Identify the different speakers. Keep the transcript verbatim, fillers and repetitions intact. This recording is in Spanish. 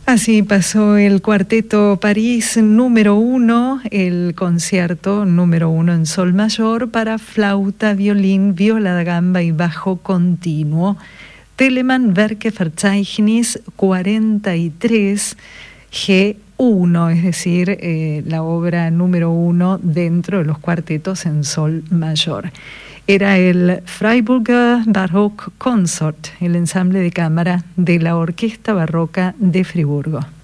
Speaker 1: Así pasó el Cuarteto París número uno, el concierto número uno en sol mayor para flauta, violín, viola da gamba y bajo continuo. Telemann Werkverzeichnis cuarenta y tres G uno, es decir, eh, la obra número uno dentro de los cuartetos en sol mayor. Era el Freiburger Baroque Consort, el ensamble de cámara de la Orquesta Barroca de Friburgo.